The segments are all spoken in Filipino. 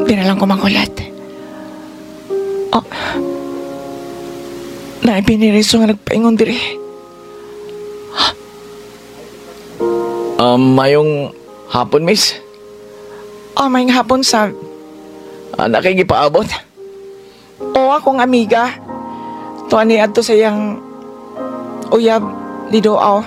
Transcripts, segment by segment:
Di na lang ko magulat. Oh, naipiniriso nga nagpaingon diri. Mayong hapon, miss. Oh, may hapon sa... Nakikipaabot. O akong amiga. Tuwan ni adto sa iyang uyab ni Doaw.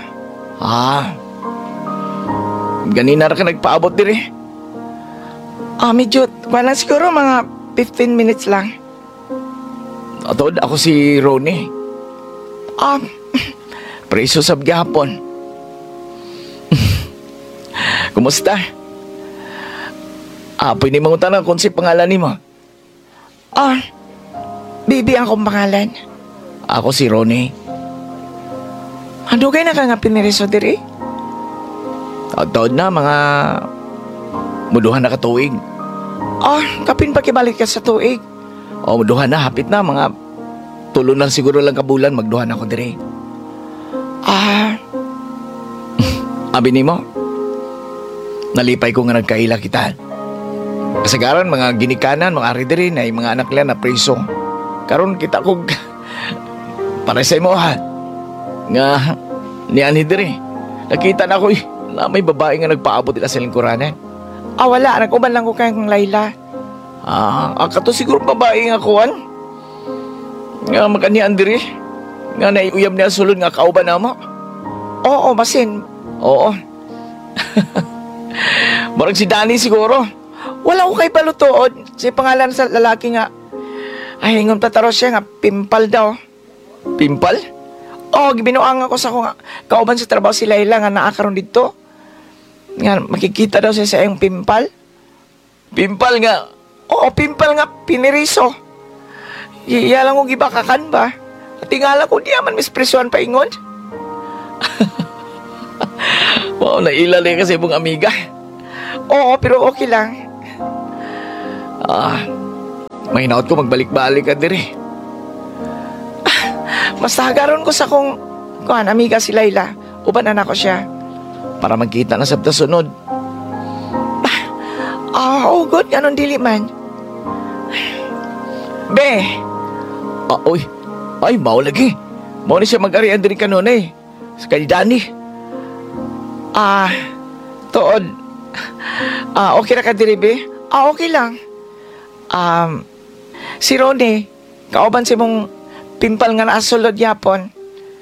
Ganina ra ka nagpaabot diri. Medyo, wala siguro mga 15 minutes lang. Atod, ako si Ronnie. Preso sab gihapon. Kumusta? Pwede mong tanong kung si pangalan ni mo. Bibi ang kong pangalan. Ako si Ronnie. Ano kayo na ka nga piniriso diri? Atod na, mga muduhan na katuig. Kapin pa kibalik ka sa tuig. Muduhan na, hapit na, mga tulo na siguro lang kabulan, magduhan ako diri. Abi ni mo, nalipay ko nga nagkaila kita. Kasagaran, mga ginikanan, mga ari diri na yung mga anak nila na preso. Karon kita ko para sa imo ha. Nga ni ani diri. Nakita na ko na may babae nga nagpaabot nila sa lingkuranan. Wala, nag-uban lang ko kayong Layla. Kato siguro babae nga kuwan. Nga magkanian diri. Nga naiuyab niya sulod nga kauban na mo. Oo, masin. Oo. Marag si Danny siguro. Wala ko kay palutood. Si pangalan sa lalaki nga. Ay, hingon tataro siya nga, pimpal daw. Pimpal? Gibinuang ako sa kung kauban sa trabaho si Layla nga naakaroon dito. Nga, makikita daw siya sa iyong pimpal. Pimpal nga? Oo, pimpal nga, piniriso. Iya lang kong gibakakan ba? At tingala ko, di aman mispresyon pa ingon. Wow, nailali kasi mong amiga. Oo, pero okay lang. May hinaot ko magbalik-balik ka diri. Mas tagaron ko sa kong amiga si Layla. Ubanan ako siya. Para magkita na sa sunod. Good. Ganon dili man. Be. Uy. Ay, mau lagi. Mau ni siya mag-arian diri kanon eh. Sa kay Danny. Tuod. Okay na ka diri, be? Okay lang. Si Ronnie, kauban si mong pimpal nga naasulod yapon.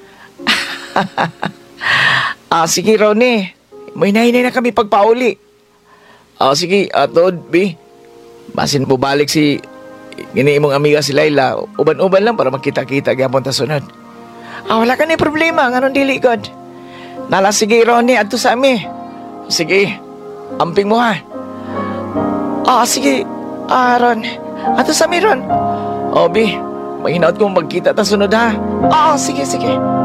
Sige, Ronnie. May nahinay na kami pagpauli. Sige, Tod, B. Masin po balik si gini imong amiga si Layla. Uban-uban lang para makita-kita gyapon ta sunod. Wala ka na problema. Nganon dili, God. Nala, sige, Ronnie. Adto sa ami. Sige, amping mo ha. Sige. Ron. Adto sa ami, Ron. B. Mahinaot kong magkita ta sunod ha. Sige.